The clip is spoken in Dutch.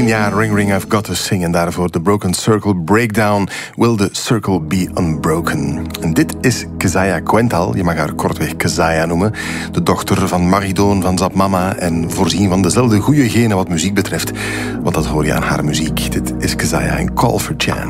10 jaar Ring Ring I've Got to Sing. En daarvoor de Broken Circle Breakdown. Will the Circle Be Unbroken? En dit is Kezia Quental. Je mag haar kortweg Kezia noemen. De dochter van Maridoon van Zap Mama. En voorzien van dezelfde goede genen wat muziek betreft. Want dat hoor je aan haar muziek. Dit is Kezia en Call for Jan.